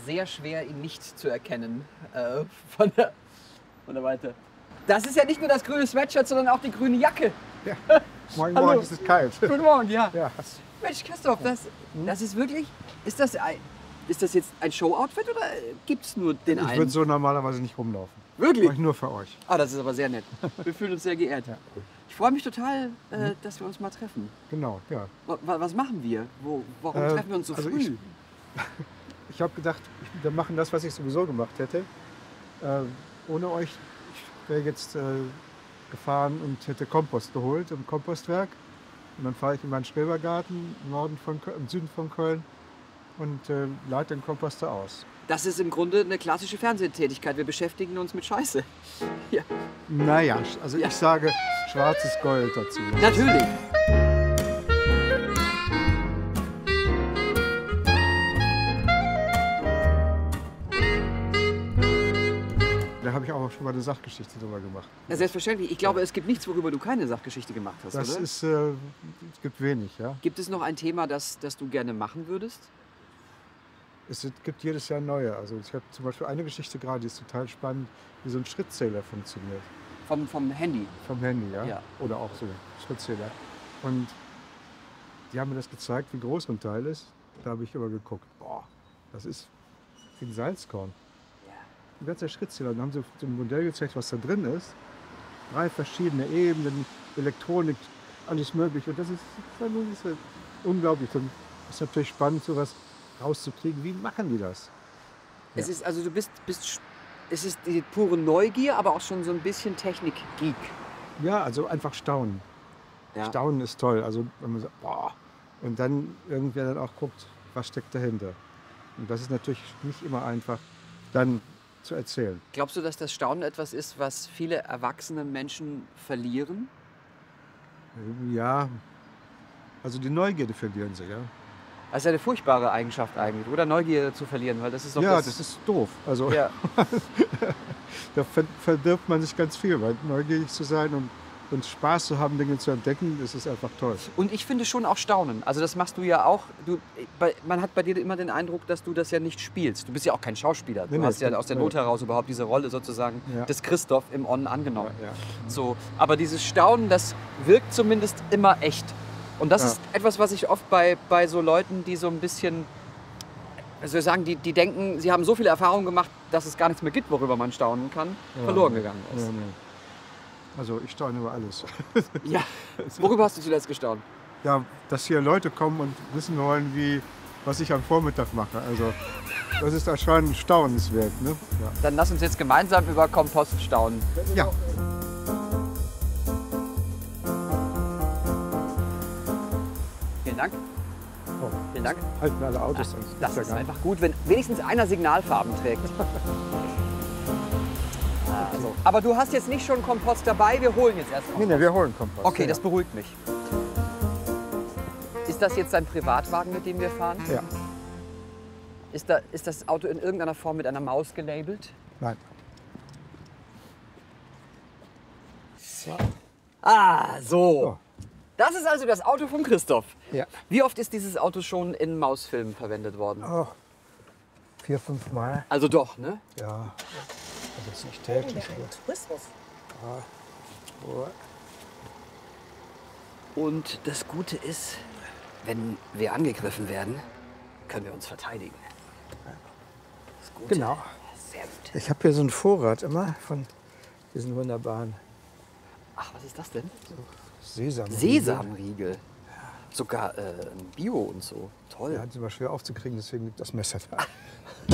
sehr schwer, ihn nicht zu erkennen von der Weite. Das ist ja nicht nur das grüne Sweatshirt, sondern auch die grüne Jacke. Ja. Moin, Hallo. moin, es ist kalt. Guten Morgen, ja. Ja. Mensch, Christoph, das ist wirklich... Ist das jetzt ein Show-Outfit oder gibt es nur den Ich einen? würde so normalerweise nicht rumlaufen. Wirklich? Mach ich nur für euch. Ah, das ist aber sehr nett. Wir fühlen uns sehr geehrt. Ja. Ich freue mich total, dass wir uns mal treffen. Genau, ja. Was machen wir? Warum treffen wir uns so also früh? Ich habe gedacht, wir machen das, was ich sowieso gemacht hätte. Ohne euch, ich wäre jetzt gefahren und hätte Kompost geholt im Kompostwerk. Und dann fahre ich in meinen Schrebergarten im Süden von Köln und leite den Kompost da aus. Das ist im Grunde eine klassische Fernsehtätigkeit. Wir beschäftigen uns mit Scheiße. Ja. Naja, also Ja. ich sage schwarzes Gold dazu. Natürlich. Da habe ich auch schon mal eine Sachgeschichte drüber gemacht. Ja, selbstverständlich. Ich glaube, es gibt nichts, worüber du keine Sachgeschichte gemacht hast, Das oder? ist, es gibt wenig, ja. Gibt es noch ein Thema, das du gerne machen würdest? Es gibt jedes Jahr neue. Also ich habe zum Beispiel eine Geschichte gerade, die ist total spannend, wie so ein Schrittzähler funktioniert. Vom Handy. Vom Handy, ja? Ja. Oder auch so Schrittzähler. Und die haben mir das gezeigt, wie groß so ein Teil ist. Da habe ich aber geguckt, boah, das ist wie ein Salzkorn. Ein ganzer Schrittzähler. Dann haben sie so ein Modell gezeigt, was da drin ist. 3 verschiedene Ebenen, Elektronik, alles mögliche. Und das ist unglaublich. Und es ist natürlich spannend, sowas rauszukriegen. Wie machen die das? Es ist, also du bist es ist die pure Neugier, aber auch schon so ein bisschen Technik-Geek. Ja, also einfach staunen. Ja. Staunen ist toll. Also wenn man sagt, boah, und dann irgendwer dann auch guckt, was steckt dahinter. Und das ist natürlich nicht immer einfach, dann zu erzählen. Glaubst du, dass das Staunen etwas ist, was viele erwachsene Menschen verlieren? Ja, also die Neugierde verlieren sie, ja. Das ist eine furchtbare Eigenschaft eigentlich, oder? Neugier zu verlieren, weil das ist doch Ja, das ist doof. Also Ja. da verdirbt man sich ganz viel, weil neugierig zu sein und Spaß zu haben, Dinge zu entdecken, das ist einfach toll. Und ich finde schon auch Staunen. Also das machst du ja auch. Man hat bei dir immer den Eindruck, dass du das ja nicht spielst. Du bist ja auch kein Schauspieler. Du Nee, hast ja nee. aus der Not heraus überhaupt diese Rolle sozusagen Ja. des Christoph im On angenommen. Ja. So, aber dieses Staunen, das wirkt zumindest immer echt. Und das Ja. ist etwas, was ich oft bei so Leuten, die so ein bisschen, also wir sagen, die denken, sie haben so viele Erfahrungen gemacht, dass es gar nichts mehr gibt, worüber man staunen kann, verloren gegangen ist. Ja, nee. Also ich staune über alles. Ja. Worüber hast du zuletzt gestaunt? Ja, dass hier Leute kommen und wissen wollen, was ich am Vormittag mache. Also das ist anscheinend staunenswert. Ne? Ja. Dann lass uns jetzt gemeinsam über Kompost staunen. Ja. Vielen Dank. Oh, Vielen Dank. halten alle Autos an. Das ja ist gar nicht. einfach gut, wenn wenigstens einer Signalfarben trägt. Also. Aber du hast jetzt nicht schon Kompost dabei, wir holen jetzt erst Nee, Kompost. nee, wir holen Kompost. Okay, ja. das beruhigt mich. Ist das jetzt ein Privatwagen, mit dem wir fahren? Ja. Ist das Auto in irgendeiner Form mit einer Maus gelabelt? Nein. So. Ah, so. So. Das ist also das Auto von Christoph. Ja. Wie oft ist dieses Auto schon in Mausfilmen verwendet worden? Oh, 4, 5 Mal. Also doch, ne? Ja. Also jetzt nicht täglich. Tourismus. Aber Und das Gute ist, wenn wir angegriffen werden, können wir uns verteidigen. Das Gute. Genau. Sehr gut. ich habe hier so einen Vorrat immer von diesen wunderbaren Ach, was ist das denn? Sesam. Sesamriegel. Sogar ein Bio und so. Toll. Ja, die sind immer schwer aufzukriegen, deswegen liegt das Messer da.